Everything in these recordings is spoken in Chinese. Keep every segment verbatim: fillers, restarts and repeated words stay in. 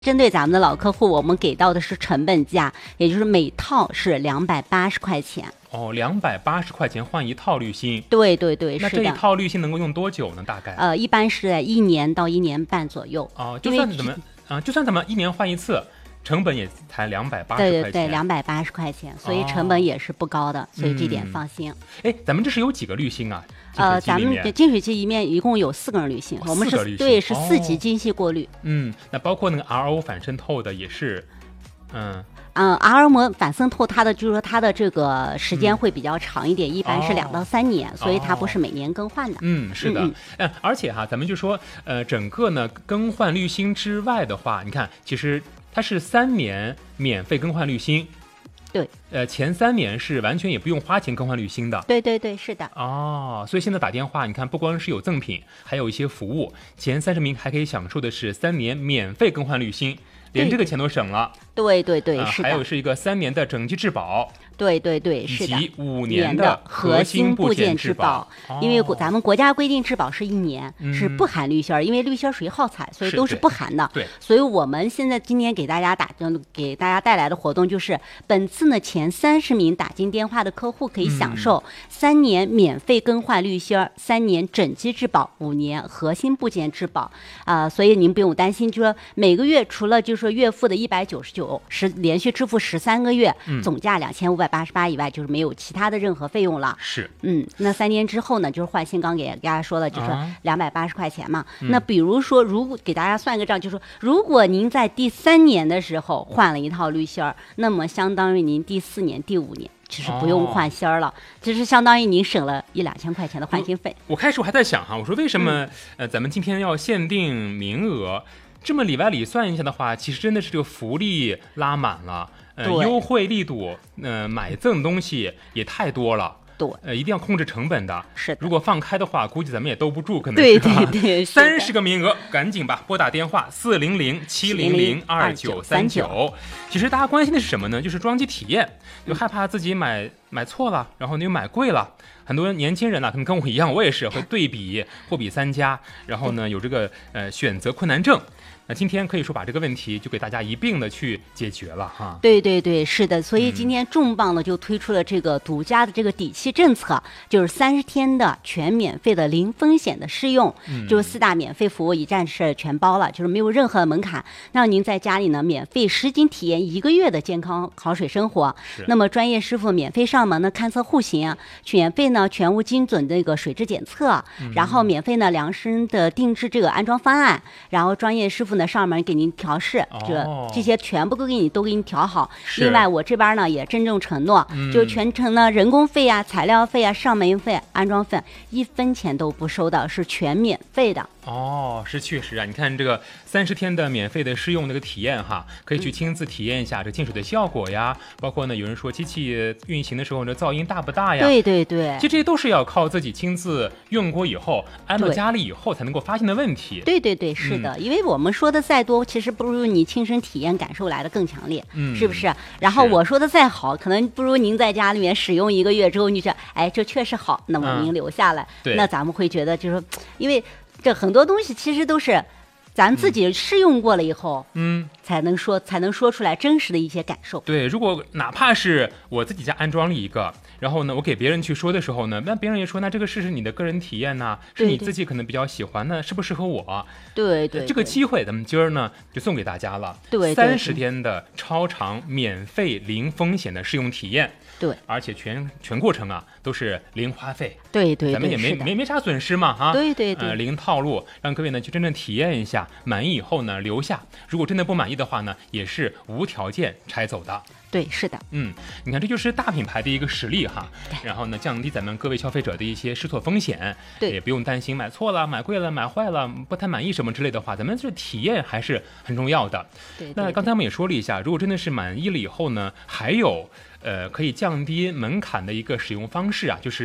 针对咱们的老客户，我们给到的是成本价，也就是每套是两百八十块钱。 哦，两百八十块钱换一套滤芯。 对对对， 那这一套滤芯能够用多久呢？大概？ 呃，一般是在一年到一年半左右。 哦，就算怎么啊、呃，就算咱们一年换一次，成本也才两百八十块钱。 对对对，两百八十块钱，所以成本也是不高的，哦、所以这点放心。 哎、嗯，咱们这是有几个滤芯啊？ 呃，咱们的净水器里面一共有四根滤芯， 哦、 我们是对是四级精细过滤、哦。 嗯，那包括那个 R O 反渗透的也是，嗯。 嗯 ，R O 膜反渗透它的就是说它的这个时间会比较长一点，嗯、一般是两到三年、哦，所以它不是每年更换的。 嗯，是的。嗯，嗯而且哈，咱们就说，呃，整个呢更换滤芯之外的话，你看，其实它是三年免费更换滤芯。 对， 呃，前三年是完全也不用花钱更换滤芯的。 对对对，是的。 哦，所以现在打电话，你看不光是有赠品，还有一些服务，前三十名还可以享受的是三年免费更换滤芯，连这个钱都省了。 对对对， 呃、 是的。 还有是一个三年的整机质保。 对对对，是的， 以及五年的核心部件质保， 哦、因为咱们国家规定质保是一年， 嗯、 是不含滤芯，因为滤芯属于耗材，所以都是不含的。 对， 所以我们现在今天给大家打给大家带来的活动就是，本次呢前三十名打进电话的客户可以享受三年免费更换滤芯，三、嗯、年整机质保，五年核心部件质保啊、呃，所以您不用担心，就说每个月除了就是说月付的一百九十九，十连续支付十三个月， 嗯、 总价两千五百八十八以外，就是没有其他的任何费用了。 是， 嗯，那三年之后呢，就是换新，刚给大家说了，就是两百八十块钱嘛、啊。 嗯、 那比如说，如果给大家算个账，就是说，如果您在第三年的时候换了一套滤芯儿，那么相当于您第四年、第五年其实不用换芯儿了，哦、就是相当于您省了一两千块钱的换新费。 我, 我开始我还在想哈，我说为什么、 嗯、 呃咱们今天要限定名额？这么里外里算一下的话，其实真的是这个福利拉满了，呃，优惠力度，呃，买赠东西也太多了。 对， 呃，一定要控制成本的。 是的， 如果放开的话，估计咱们也兜不住，可能对对对， 三十个名额，赶紧吧，拨打电话四零零七零零二九三九。其实大家关心的是什么呢？就是装机体验，就害怕自己买买错了，然后呢又买贵了。很多年轻人呢、啊，他们跟我一样，我也是会对比货比三家，然后呢有这个呃选择困难症。那今天可以说把这个问题就给大家一并的去解决了哈。 对对对，是的，所以今天重磅的就推出了这个独家的这个底气政策，就是三十天的全免费的零风险的试用， 嗯、 就是四大免费服务一站式全包了，就是没有任何门槛，让您在家里呢免费实景体验一个月的健康好水生活。那么专业师傅免费上门呢勘测户型，免费呢全屋精准的这个水质检测， 嗯、 然后免费呢量身的定制这个安装方案，然后专业师傅呢上门给您调试，这、 哦、 这些全部都给你都给你调好。另外我这边呢也郑重承诺， 嗯、 就全程呢人工费啊、材料费啊、上门费、安装费一分钱都不收的，是全免费的。 哦，是确实啊，你看这个三十天的免费的试用那个体验哈，可以去亲自体验一下这净水的效果呀，嗯、包括呢有人说机器运行的时候这噪音大不大呀？ 对对对， 其实这些都是要靠自己亲自用过以后，安到家里以后才能够发现的问题。 对对对，是的，嗯、因为我们说的再多，其实不如你亲身体验感受来的更强烈， 嗯， 是不是？然后我说的再好，可能不如您在家里面使用一个月之后，你说，哎，这确实好，那么您留下来， 嗯、 那咱们会觉得就是说，因为这很多东西其实都是咱自己试用过了以后， 嗯， 才能说才能说出来真实的一些感受。 对，如果哪怕是我自己家安装了一个，然后呢，我给别人去说的时候呢，那别人也说，那这个是是你的个人体验呐、啊，是你自己可能比较喜欢的，适不适合我？ 对 对, 对， 这个机会咱们今儿呢就送给大家了， 对， 三十天的超长免费零风险的试用体验。 对， 而且全全过程啊都是零花费， 对对， 咱们也没没没啥损失嘛哈， 对对对， 呃零套路，让各位呢去真正体验一下，满意以后呢留下，如果真的不满意的话呢，也是无条件拆走的。 对，是的， 嗯，你看这就是大品牌的一个实力哈，然后呢降低咱们各位消费者的一些试错风险， 对， 也不用担心买错了、买贵了、买坏了、不太满意什么之类的话，咱们这体验还是很重要的。 对，对， 那刚才我们也说了一下，如果真的是满意了以后呢，还有呃可以降低门槛的一个使用方式啊，就是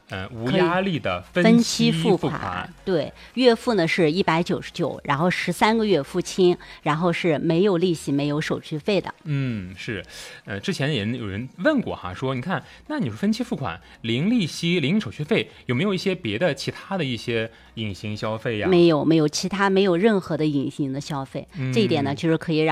嗯，无压力的分期付款。款对，月付呢是一百九十九，然后十三个月付清，然后是没有利息、没有手续费的。 嗯，是，呃，之前也有人问过哈，说你看，那你说分期付款，零利息、零手续费，有没有一些别的其他的一些隐形消费呀？ 没有，没有，其他没有任何的隐形的消费， 嗯、 这一点呢，就是可以让。